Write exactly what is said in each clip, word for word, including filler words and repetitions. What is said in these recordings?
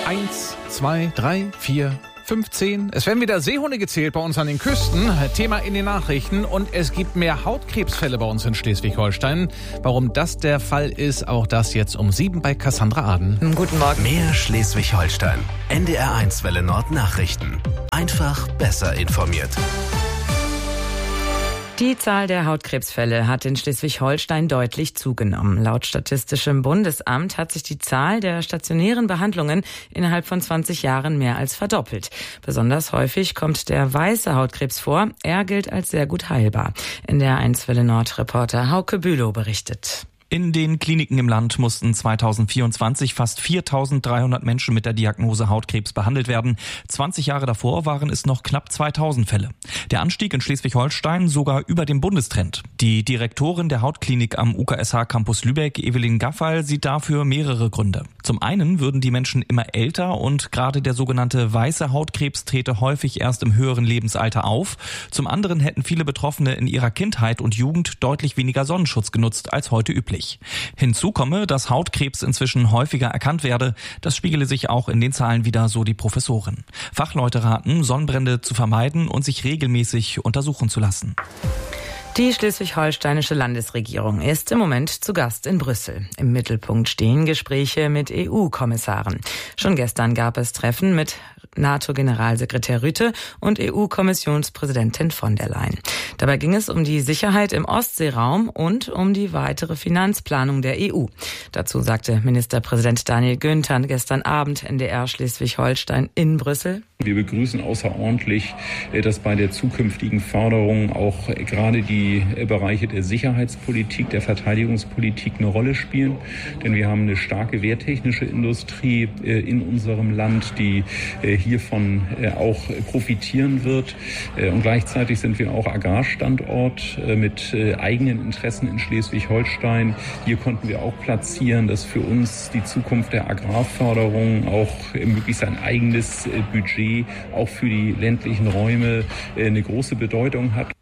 Eins, zwei, drei, vier, fünf, zehn. Es werden wieder Seehunde gezählt bei uns an den Küsten. Thema in den Nachrichten. Und es gibt mehr Hautkrebsfälle bei uns in Schleswig-Holstein. Warum das der Fall ist, auch das jetzt um sieben bei Cassandra Aden. Guten Morgen. Mehr Schleswig-Holstein. N D R eins Welle Nord Nachrichten. Einfach besser informiert. Die Zahl der Hautkrebsfälle hat in Schleswig-Holstein deutlich zugenommen. Laut Statistischem Bundesamt hat sich die Zahl der stationären Behandlungen innerhalb von zwanzig Jahren mehr als verdoppelt. Besonders häufig kommt der weiße Hautkrebs vor. Er gilt als sehr gut heilbar. N D R eins Welle Nord Reporter Hauke Bülow berichtet. In den Kliniken im Land mussten zweitausendvierundzwanzig fast viertausenddreihundert Menschen mit der Diagnose Hautkrebs behandelt werden. zwanzig Jahre davor waren es noch knapp zweitausend Fälle. Der Anstieg in Schleswig-Holstein sogar über dem Bundestrend. Die Direktorin der Hautklinik am U K S H Campus Lübeck, Evelyn Gaffal, sieht dafür mehrere Gründe. Zum einen würden die Menschen immer älter und gerade der sogenannte weiße Hautkrebs trete häufig erst im höheren Lebensalter auf. Zum anderen hätten viele Betroffene in ihrer Kindheit und Jugend deutlich weniger Sonnenschutz genutzt als heute üblich. Hinzu komme, dass Hautkrebs inzwischen häufiger erkannt werde. Das spiegele sich auch in den Zahlen wider, so die Professorin. Fachleute raten, Sonnenbrände zu vermeiden und sich regelmäßig untersuchen zu lassen. Die schleswig-holsteinische Landesregierung ist im Moment zu Gast in Brüssel. Im Mittelpunkt stehen Gespräche mit E U-Kommissaren. Schon gestern gab es Treffen mit NATO-Generalsekretär Rutte und E U-Kommissionspräsidentin von der Leyen. Dabei ging es um die Sicherheit im Ostseeraum und um die weitere Finanzplanung der E U. Dazu sagte Ministerpräsident Daniel Günther gestern Abend N D R Schleswig-Holstein in Brüssel: Wir begrüßen außerordentlich, dass bei der zukünftigen Förderung auch gerade die Bereiche der Sicherheitspolitik, der Verteidigungspolitik eine Rolle spielen. Denn wir haben eine starke wehrtechnische Industrie in unserem Land, die hiervon auch profitieren wird. Und gleichzeitig sind wir auch Agrarstandort mit eigenen Interessen in Schleswig-Holstein. Hier konnten wir auch platzieren, dass für uns die Zukunft der Agrarförderung auch möglichst ein eigenes Budget auch für die ländlichen Räume eine große Bedeutung hat.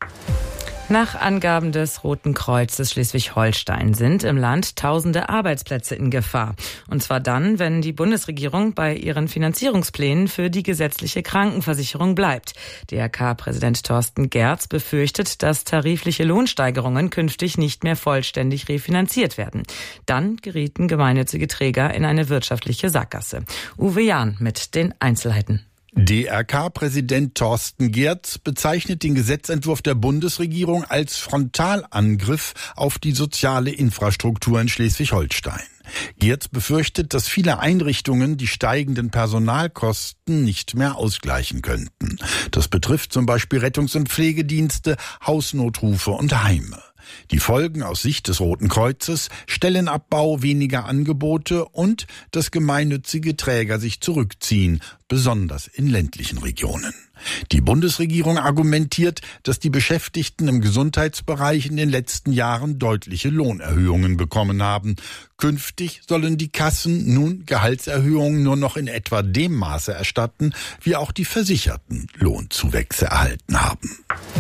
Nach Angaben des Roten Kreuzes Schleswig-Holstein sind im Land tausende Arbeitsplätze in Gefahr. Und zwar dann, wenn die Bundesregierung bei ihren Finanzierungsplänen für die gesetzliche Krankenversicherung bleibt. D R K-Präsident Thorsten Gerz befürchtet, dass tarifliche Lohnsteigerungen künftig nicht mehr vollständig refinanziert werden. Dann gerieten gemeinnützige Träger in eine wirtschaftliche Sackgasse. Uwe Jahn mit den Einzelheiten. D R K-Präsident Thorsten Gerz bezeichnet den Gesetzentwurf der Bundesregierung als Frontalangriff auf die soziale Infrastruktur in Schleswig-Holstein. Gerz befürchtet, dass viele Einrichtungen die steigenden Personalkosten nicht mehr ausgleichen könnten. Das betrifft zum Beispiel Rettungs- und Pflegedienste, Hausnotrufe und Heime. Die Folgen aus Sicht des Roten Kreuzes: Stellenabbau, weniger Angebote und dass gemeinnützige Träger sich zurückziehen, besonders in ländlichen Regionen. Die Bundesregierung argumentiert, dass die Beschäftigten im Gesundheitsbereich in den letzten Jahren deutliche Lohnerhöhungen bekommen haben. Künftig sollen die Kassen nun Gehaltserhöhungen nur noch in etwa dem Maße erstatten, wie auch die Versicherten Lohnzuwächse erhalten haben.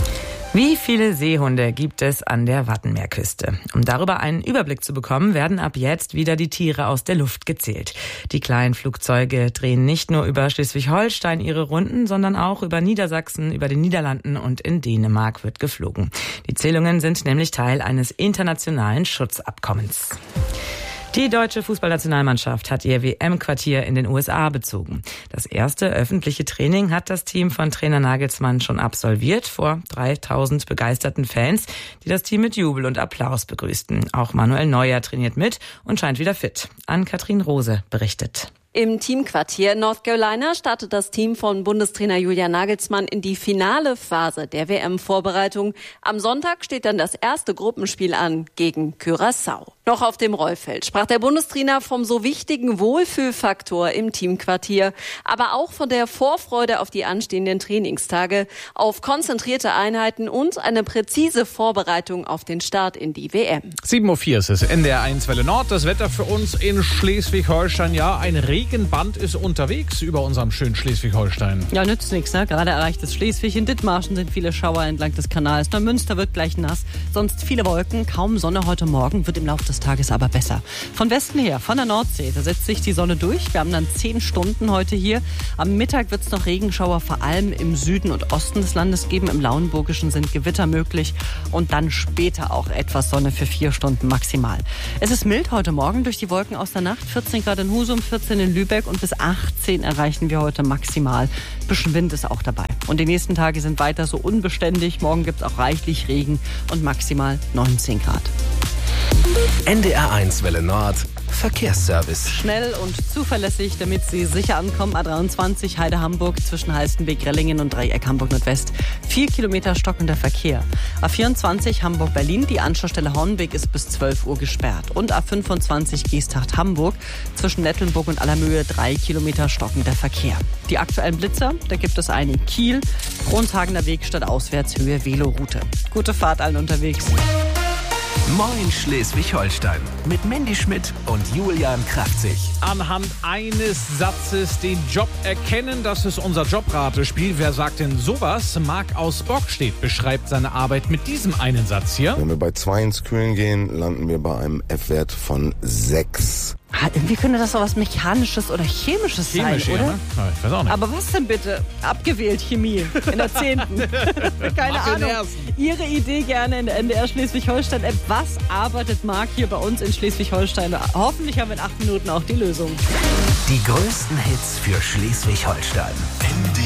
Wie viele Seehunde gibt es an der Wattenmeerküste? Um darüber einen Überblick zu bekommen, werden ab jetzt wieder die Tiere aus der Luft gezählt. Die kleinen Flugzeuge drehen nicht nur über Schleswig-Holstein ihre Runden, sondern auch über Niedersachsen, über den Niederlanden und in Dänemark wird geflogen. Die Zählungen sind nämlich Teil eines internationalen Schutzabkommens. Die deutsche Fußballnationalmannschaft hat ihr W M-Quartier in den U S A bezogen. Das erste öffentliche Training hat das Team von Trainer Nagelsmann schon absolviert vor dreitausend begeisterten Fans, die das Team mit Jubel und Applaus begrüßten. Auch Manuel Neuer trainiert mit und scheint wieder fit. Ann-Kathrin Rose berichtet. Im Teamquartier North Carolina startet das Team von Bundestrainer Julian Nagelsmann in die finale Phase der W M-Vorbereitung. Am Sonntag steht dann das erste Gruppenspiel an gegen Curaçao. Noch auf dem Rollfeld sprach der Bundestrainer vom so wichtigen Wohlfühlfaktor im Teamquartier, aber auch von der Vorfreude auf die anstehenden Trainingstage, auf konzentrierte Einheiten und eine präzise Vorbereitung auf den Start in die W M. sieben Uhr vier ist es, N D R eins Welle Nord. Das Wetter für uns in Schleswig-Holstein, ja, ein Regenband ist unterwegs über unserem schönen Schleswig-Holstein. Ja, nützt nichts, ne? Gerade erreicht es Schleswig. In Dithmarschen sind viele Schauer entlang des Kanals. Neumünster wird gleich nass. Sonst viele Wolken, kaum Sonne heute Morgen, wird im Laufe des des Tages aber besser. Von Westen her, von der Nordsee, da setzt sich die Sonne durch. Wir haben dann zehn Stunden heute hier. Am Mittag wird es noch Regenschauer vor allem im Süden und Osten des Landes geben. Im Lauenburgischen sind Gewitter möglich und dann später auch etwas Sonne für vier Stunden maximal. Es ist mild heute Morgen durch die Wolken aus der Nacht. vierzehn Grad in Husum, vierzehn in Lübeck und bis achtzehn erreichen wir heute maximal. Ein bisschen Wind ist auch dabei. Und die nächsten Tage sind weiter so unbeständig. Morgen gibt es auch reichlich Regen und maximal neunzehn Grad. N D R eins Welle Nord Verkehrsservice. Schnell und zuverlässig, damit Sie sicher ankommen. A dreiundzwanzig Heide-Hamburg zwischen Halstenbek-Rellingen und Dreieck Hamburg-Nordwest. Vier Kilometer stockender Verkehr. A vierundzwanzig Hamburg-Berlin. Die Anschlussstelle Hornbeck ist bis zwölf Uhr gesperrt. Und A fünfundzwanzig Geesthacht-Hamburg zwischen Nettelnburg und Allermöhe. Drei Kilometer stockender Verkehr. Die aktuellen Blitzer, da gibt es einen in Kiel. Krontagener Weg statt Auswärtshöhe Veloroute. Gute Fahrt allen unterwegs. Moin Schleswig-Holstein mit Mandy Schmidt und Julian Kraftzig. Anhand eines Satzes den Job erkennen, das ist unser Jobratespiel. Wer sagt denn sowas? Marc aus Bockstedt beschreibt seine Arbeit mit diesem einen Satz hier. Wenn wir bei zwei ins Kühlen gehen, landen wir bei einem F-Wert von sechs. Ah, irgendwie könnte das doch was Mechanisches oder Chemisches Chemisch, sein, oder? Ja, ne? Ja, ich weiß auch nicht. Aber was denn bitte? Abgewählt Chemie in der zehnten Keine Mach den Ahnung. ersten. Ihre Idee gerne in der N D R Schleswig-Holstein-App. Was arbeitet Marc hier bei uns in Schleswig-Holstein? Hoffentlich haben wir in acht Minuten auch die Lösung. Die größten Hits für Schleswig-Holstein. N D